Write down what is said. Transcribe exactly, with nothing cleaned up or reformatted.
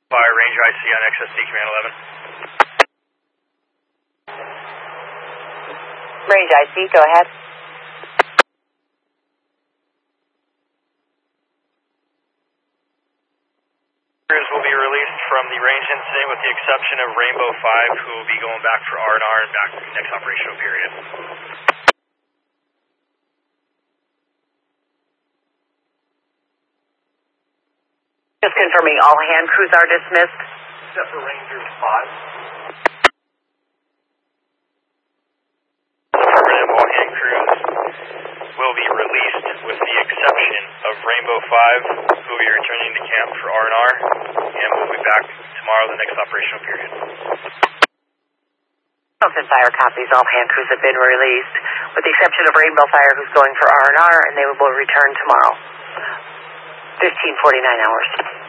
Fire range I C on X S D Command eleven. Range I C, go ahead. Crews will be released from the range incident with the exception of Rainbow five, who will be going back for R and R and back to the next operational period. Just confirming all hand crews are dismissed. Except for Ranger five. All hand crews will be released with the exception of Rainbow five, who will be returning to camp for R and R, and will be back tomorrow, the next operational period. Mountain Fire copies. All hand crews have been released, with the exception of Rainbow Fire, who's going for R and R, and they will return tomorrow. fifteen forty-nine hours.